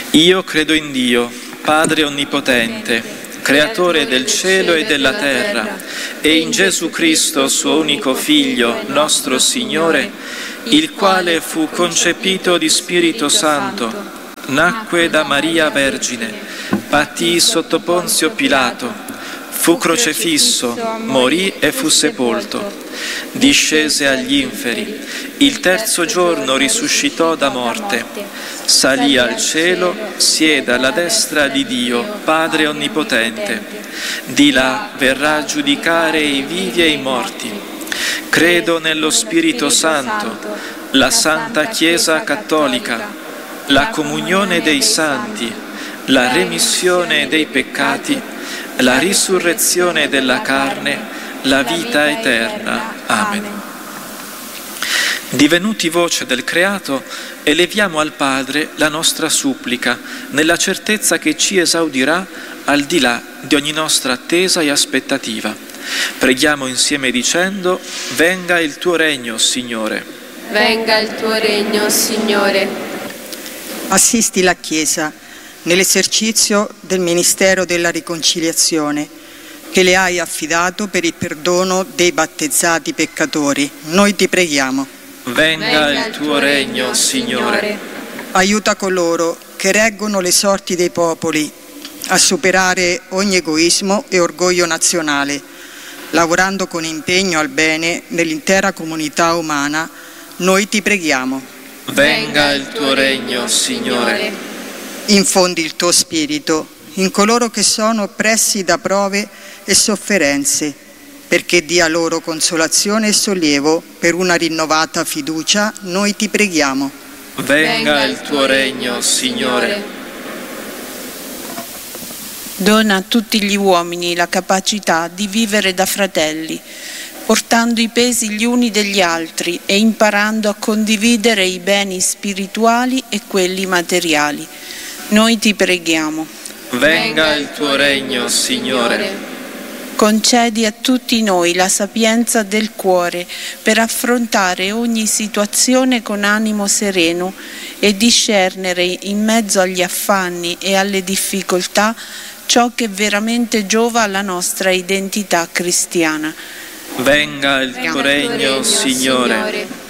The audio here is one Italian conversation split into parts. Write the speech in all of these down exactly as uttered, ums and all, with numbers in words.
Io credo in Dio, Padre Onnipotente, Creatore del cielo e della terra, e in Gesù Cristo, suo unico Figlio, nostro Signore, il quale fu concepito di Spirito Santo, nacque da Maria Vergine, patì sotto Ponzio Pilato, fu crocifisso, morì e fu sepolto, discese agli inferi, il terzo giorno risuscitò da morte, salì al cielo, siede alla destra di Dio, Padre Onnipotente, di là verrà a giudicare i vivi e i morti. Credo nello Spirito Santo, la Santa Chiesa Cattolica, la comunione dei santi, la remissione dei peccati, la risurrezione della carne, la vita eterna. Amen. Divenuti voce del creato, eleviamo al Padre la nostra supplica, nella certezza che ci esaudirà al di là di ogni nostra attesa e aspettativa. Preghiamo insieme dicendo: venga il tuo regno, Signore. Venga il tuo regno, Signore. Assisti la Chiesa nell'esercizio del ministero della riconciliazione che le hai affidato per il perdono dei battezzati peccatori. Noi ti preghiamo. Venga, Venga il tuo regno, Signore. Aiuta coloro che reggono le sorti dei popoli a superare ogni egoismo e orgoglio nazionale, lavorando con impegno al bene nell'intera comunità umana. Noi ti preghiamo. Venga il tuo regno, Signore. Infondi il tuo spirito in coloro che sono oppressi da prove e sofferenze, perché dia loro consolazione e sollievo per una rinnovata fiducia. Noi ti preghiamo. Venga il tuo regno, Signore. Dona a tutti gli uomini la capacità di vivere da fratelli, portando i pesi gli uni degli altri e imparando a condividere i beni spirituali e quelli materiali. Noi ti preghiamo. Venga il tuo regno, Signore. Concedi a tutti noi la sapienza del cuore per affrontare ogni situazione con animo sereno e discernere in mezzo agli affanni e alle difficoltà ciò che veramente giova alla nostra identità cristiana. Venga il tuo regno, Signore.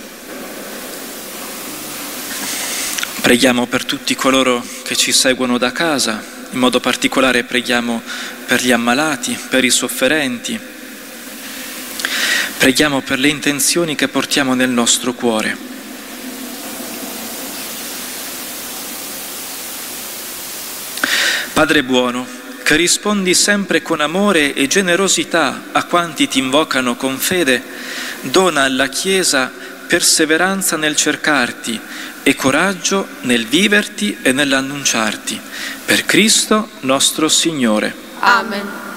Preghiamo per tutti coloro che ci seguono da casa, in modo particolare preghiamo per gli ammalati, per i sofferenti. Preghiamo per le intenzioni che portiamo nel nostro cuore. Padre buono, che rispondi sempre con amore e generosità a quanti ti invocano con fede, dona alla Chiesa perseveranza nel cercarti e coraggio nel viverti e nell'annunciarti. Per Cristo nostro Signore. Amen.